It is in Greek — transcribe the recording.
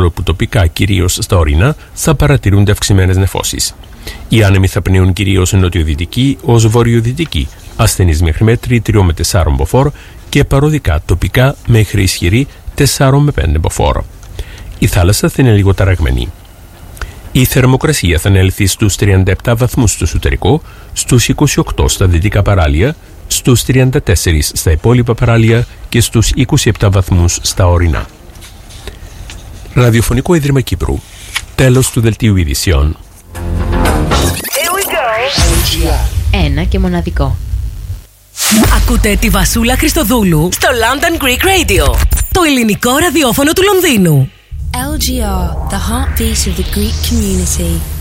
παρόλο που τοπικά, κυρίως στα ορεινά, θα παρατηρούνται αυξημένες νεφώσεις. Οι άνεμοι θα πνέουν κυρίως νοτιοδυτική ως βορειοδυτική, ασθενείς μέχρι μέτρη 3 με 4 μποφόρ και παροδικά τοπικά μέχρι ισχυρή 4 με 5 μποφόρ. Η θάλασσα θα είναι λίγο ταραγμένη. Η θερμοκρασία θα ανέλθει στους 37 βαθμούς στο εσωτερικό, στους 28 στα δυτικά παράλια, στους 34 στα υπόλοιπα παράλια και στους 27 βαθμούς στα ορεινά. Ραδιοφωνικό Ίδρυμα Κύπρου. Τέλος του δελτίου ειδησιών. Ένα και μοναδικό. Ακούτε τη Βασούλα Χριστοδούλου στο London Greek Radio, το ελληνικό ραδιόφωνο του Λονδίνου. LGR, the heartbeat of the Greek community.